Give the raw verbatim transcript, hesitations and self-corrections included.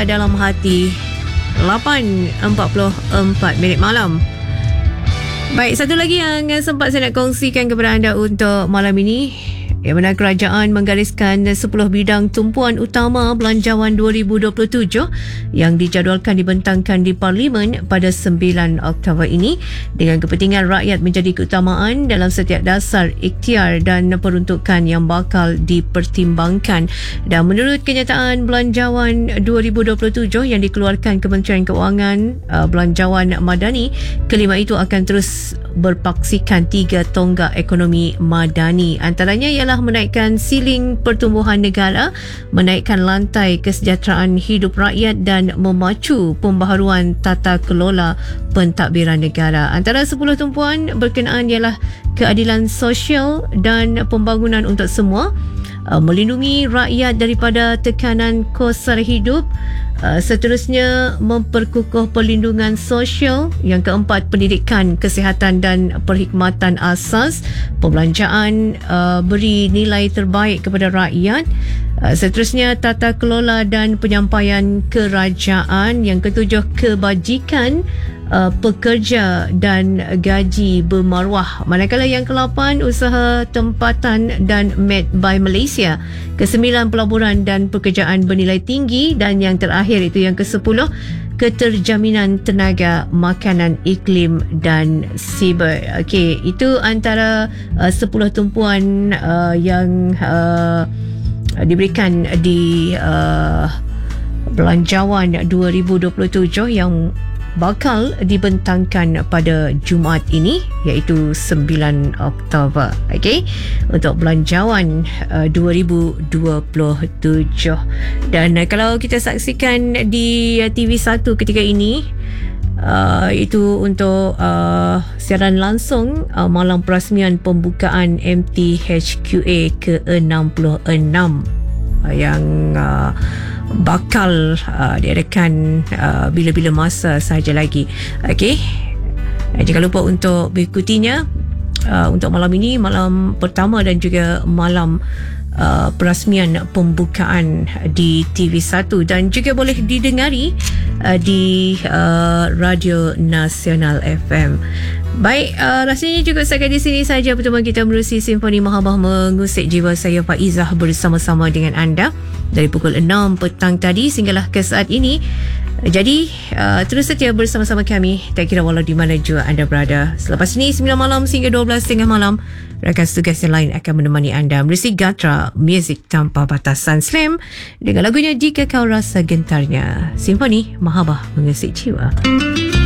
dalam hati lapan empat puluh empat minit malam. Baik, satu lagi yang sempat saya nak kongsikan kepada anda untuk malam ini, yang mana kerajaan menggariskan sepuluh bidang tumpuan utama belanjawan dua ribu dua puluh tujuh yang dijadualkan dibentangkan di Parlimen pada sembilan Oktober ini dengan kepentingan rakyat menjadi keutamaan dalam setiap dasar ikhtiar dan peruntukan yang bakal dipertimbangkan. Dan menurut kenyataan belanjawan dua ribu dua puluh tujuh yang dikeluarkan Kementerian Keuangan, uh, belanjawan madani kelima itu akan terus berpaksikan tiga tonggak ekonomi madani. Antaranya ialah menaikkan siling pertumbuhan negara, menaikkan lantai kesejahteraan hidup rakyat dan memacu pembaharuan tata kelola pentadbiran negara. Antara sepuluh tumpuan berkenaan ialah keadilan sosial dan pembangunan untuk semua, melindungi rakyat daripada tekanan kos sara hidup, seterusnya memperkukuh perlindungan sosial, yang keempat pendidikan, kesihatan dan perkhidmatan asas, pembelanjaan uh, beri nilai terbaik kepada rakyat, uh, seterusnya tata kelola dan penyampaian kerajaan, yang ketujuh kebajikan Uh, pekerja dan gaji bermaruah, manakala yang kelapan usaha tempatan dan Made by Malaysia, kesembilan pelaburan dan pekerjaan bernilai tinggi, dan yang terakhir itu yang kesepuluh keterjaminan tenaga makanan iklim dan siber. Okey, itu antara uh, sepuluh tumpuan uh, yang uh, diberikan di uh, belanjawan dua ribu dua puluh tujuh yang bakal dibentangkan pada Jumaat ini, iaitu sembilan Oktober. Okey, untuk belanjawan uh, dua ribu dua puluh tujuh. Dan uh, kalau kita saksikan di uh, T V satu ketika ini, uh, itu untuk uh, siaran langsung uh, malam perasmian pembukaan M T H Q A ke enam puluh enam uh, yang uh, bakal uh, diadakan uh, bila-bila masa sahaja lagi. Okey, jangan lupa untuk mengikutinya uh, untuk malam ini, malam pertama dan juga malam uh, perasmian pembukaan di T V satu, dan juga boleh didengari uh, di uh, Radio Nasional F M. Baik, uh, rasanya juga sampai di sini saja pertemuan kita menerusi Simfoni Mahabah Mengusik Jiwa. Saya Faizah bersama-sama dengan anda dari pukul enam petang tadi sehinggalah ke saat ini. Jadi uh, terus setia bersama-sama kami, tak kira walau di mana juga anda berada. Selepas ini sembilan malam sehingga dua belas tiga puluh malam, rakan tugas yang lain akan menemani anda menerusi Gatra Muzik Tanpa Batasan Slam dengan lagunya Jika Kau Rasa Gentarnya. Simfoni Mahabah Mengusik Jiwa.